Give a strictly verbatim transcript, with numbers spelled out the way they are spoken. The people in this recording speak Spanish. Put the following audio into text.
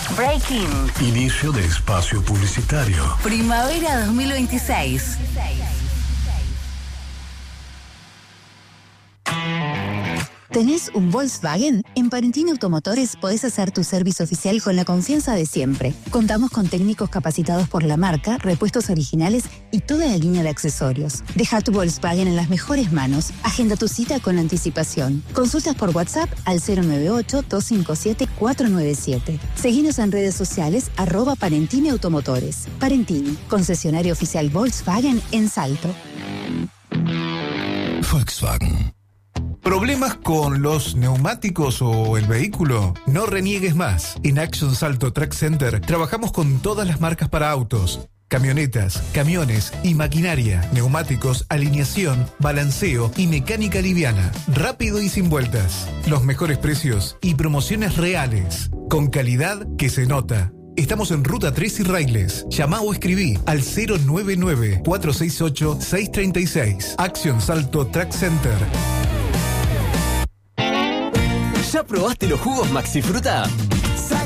Breaking. Inicio de espacio publicitario. Primavera dos mil veintiséis. ¿Tenés un Volkswagen? En Parentini Automotores podés hacer tu servicio oficial con la confianza de siempre. Contamos con técnicos capacitados por la marca, repuestos originales y toda la línea de accesorios. Deja tu Volkswagen en las mejores manos. Agenda tu cita con anticipación. Consultas por WhatsApp al cero nueve ocho, dos cinco siete, cuatro nueve siete. Seguinos en redes sociales arroba Parentini Automotores. Parentini, concesionario oficial Volkswagen en Salto. Volkswagen. ¿Problemas con los neumáticos o el vehículo? No reniegues más. En Action Salto Track Center trabajamos con todas las marcas para autos, camionetas, camiones y maquinaria, neumáticos, alineación, balanceo y mecánica liviana. Rápido y sin vueltas. Los mejores precios y promociones reales. Con calidad que se nota. Estamos en Ruta tres y Railes. Llamá o escribí al cero nueve nueve, cuatro seis ocho, seis tres seis. Action Salto Track Center. ¿Ya probaste los jugos Maxi Fruta?